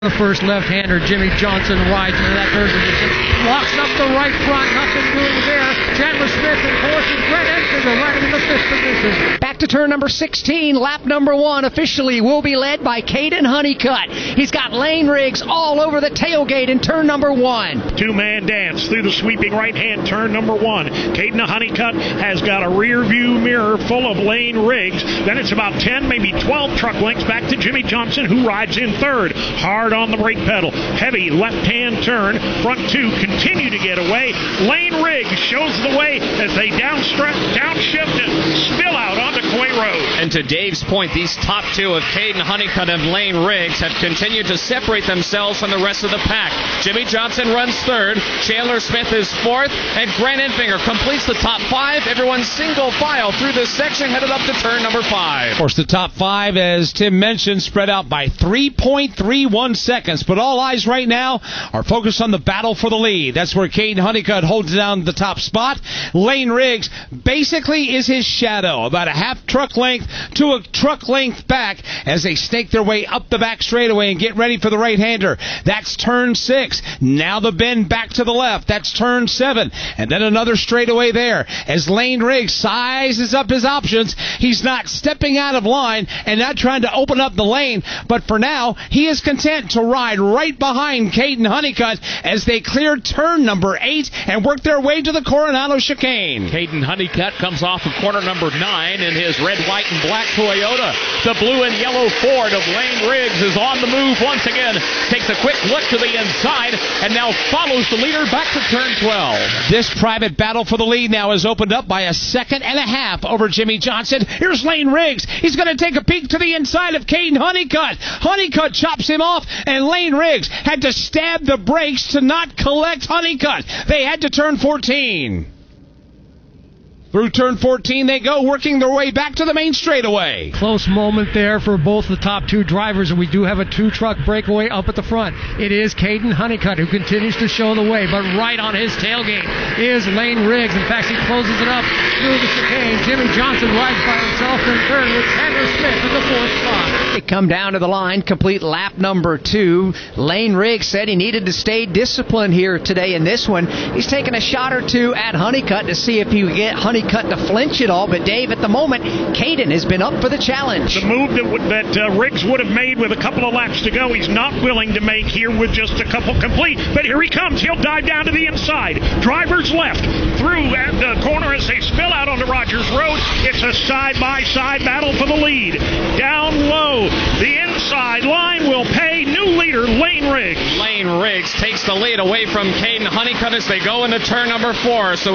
The first left-hander, Jimmy Johnson, rides into that third position, walks up the right front, nothing doing there. Chandler Smith and fourth, and Brett Enfinger right in the fifth position. Back to turn number 16, lap number 1 officially will be led by Caden Honeycutt. He's got Lane Riggs all over the tailgate in turn number 1. Two-man dance through the sweeping right-hand turn number 1. Caden Honeycutt has got a rear-view mirror full of Lane Riggs. Then it's about 10, maybe 12 truck lengths back to Jimmy Johnson, who rides in third. Hard on the brake pedal. Heavy left-hand turn. Front two continue to get away. Lane Riggs shows the way as they downshift and spill out onto Coy Road. And to Dave's point, these top two of Caden Honeycutt and Lane Riggs have continued to separate themselves from the rest of the pack. Jimmy Johnson runs third. Chandler Smith is fourth. And Grant Enfinger completes the top 5. Everyone's single file through this section, headed up to turn number 5. Of course, the top 5, as Tim mentioned, spread out by 3.31 seconds. But all eyes right now are focused on the battle for the lead. That's where Caden Honeycutt holds down the top spot. Lane Riggs basically is his shadow, about a half truck length to a truck length back as they snake their way up the back straightaway and get ready for the right-hander. That's turn 6. Now the bend back to the left. That's turn 7. And then another straightaway there as Lane Riggs sizes up his options. He's not stepping out of line and not trying to open up the lane, but for now, he is content to ride right behind Caden Honeycutt as they clear turn number 8 and work their way to the Coronado chicane. Caden Honeycutt comes off of corner number 9 in his red, white, and black Toyota. The blue and yellow Ford of Lane Riggs is on the move once again. Takes a quick look to the inside and now follows the leader back to turn 12. This private battle for the lead now is opened up by a second and a half over Jimmy Johnson. Here's Lane Riggs. He's going to take a peek to the inside of Caden Honeycutt. Honeycutt chops him off, and Lane Riggs had to stab the brakes to not collect Honeycutt. They had to turn 14. Through turn 14 they go, working their way back to the main straightaway. Close moment there for both the top two drivers, and we do have a two-truck breakaway up at the front. It is Caden Honeycutt who continues to show the way, but right on his tailgate is Lane Riggs. In fact, he closes it up through the chicane. Jimmy Johnson rides by himself in third with Chandler Smith in the fourth spot. They come down to the line, complete lap number 2. Lane Riggs said he needed to stay disciplined here today in this one. He's taken a shot or two at Honeycutt to see if he would get Honeycutt to flinch at all, but Dave, at the moment, Caden has been up for the challenge. The move that Riggs would have made with a couple of laps to go, he's not willing to make here with just a couple complete. But here he comes. He'll dive down to the inside. Drivers left through at the corner as they spill out onto Rogers Road. It's a side-by-side battle for the lead. Down low, the inside line will pay. New leader, Lane Riggs. Lane Riggs takes the lead away from Caden Honeycutt as they go into turn number 4. So